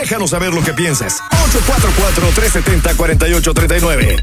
Déjanos saber lo que piensas. 844-370-4839.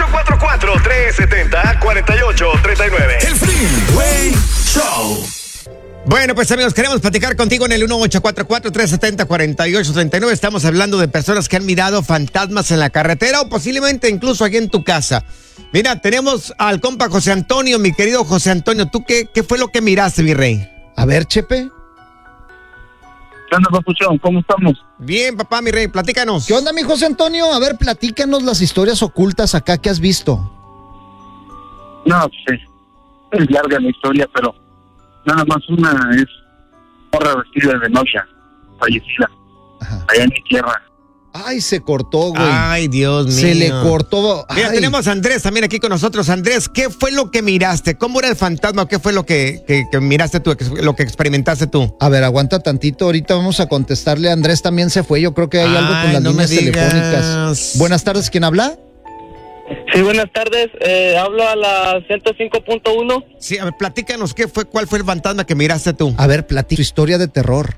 844-370-4839. El Freeway Show. Bueno, pues amigos, queremos platicar contigo en el 1844-370-4839. Estamos hablando de personas que han mirado fantasmas en la carretera o posiblemente incluso aquí en tu casa. Mira, tenemos al compa José Antonio, mi querido José Antonio. ¿Tú qué fue lo que miraste, mi rey? A ver, Chepe. ¿Qué onda, papuchón? ¿Cómo estamos? Bien, papá, mi rey, platícanos. ¿Qué onda, mi José Antonio? A ver, platícanos las historias ocultas acá que has visto. No, pues es larga la historia, pero nada más una es morra vestida de novia, fallecida, allá en mi tierra. Ay, se cortó, güey. Ay, Dios mío. Se le cortó. Mira, Ay. tenemos a Andrés también aquí con nosotros. Andrés, ¿qué fue lo que miraste? ¿Cómo era el fantasma? ¿Qué fue lo que miraste tú, lo que experimentaste tú? A ver, aguanta tantito. Ahorita vamos a contestarle. Andrés también se fue. Yo creo que hay algo con las no líneas me digas. telefónicas. Buenas tardes, ¿quién habla? Sí, buenas tardes. Hablo a la 105.1. Sí, a ver, platícanos, ¿cuál fue el fantasma que miraste tú? A ver, platica tu historia de terror.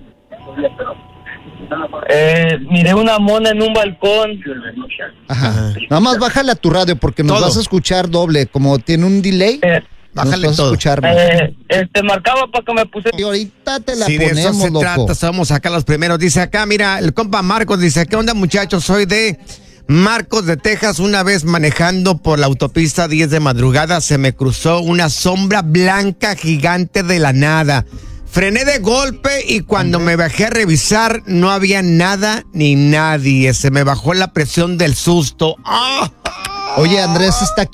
Miré una mona en un balcón. Ajá. Nada más bájale a tu radio porque nos Todo. vas a escuchar doble. Como tiene un delay, Bájale nos vas todo. a escuchar más. Marcaba para que me pusiera. Y ahorita te la Sí, de eso ponemos, se loco. trata, somos acá los primeros. Dice acá, mira, el compa Marcos dice, ¿qué onda, muchachos? Soy de Marcos de Texas. Una vez manejando por la autopista 10 de madrugada se me cruzó una sombra blanca gigante de la nada. Frené de golpe y cuando me bajé a revisar no había nada ni nadie. Se me bajó la presión del susto. ¡Ah! Oye, Andrés está aquí